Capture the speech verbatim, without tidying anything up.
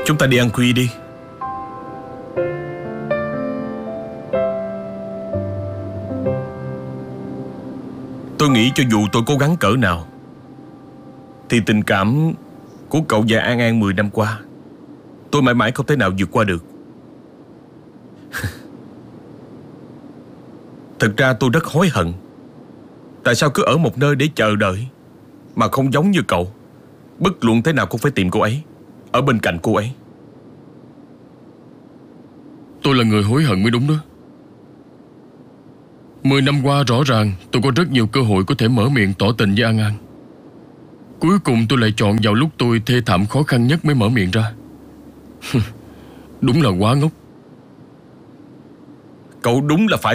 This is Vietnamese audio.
Chúng ta đi ăn khuya đi. Tôi nghĩ cho dù tôi cố gắng cỡ nào thì tình cảm của cậu và An An mười năm qua tôi mãi mãi không thể nào vượt qua được. Thực ra tôi rất hối hận. Tại sao cứ ở một nơi để chờ đợi mà không giống như cậu, bất luận thế nào cũng phải tìm cô ấy, ở bên cạnh cô ấy. Tôi là người hối hận mới đúng đó. Mười năm qua rõ ràng tôi có rất nhiều cơ hội có thể mở miệng tỏ tình với An An. Cuối cùng tôi lại chọn vào lúc tôi thê thảm khó khăn nhất mới mở miệng ra. Đúng là quá ngốc. Cậu đúng là phải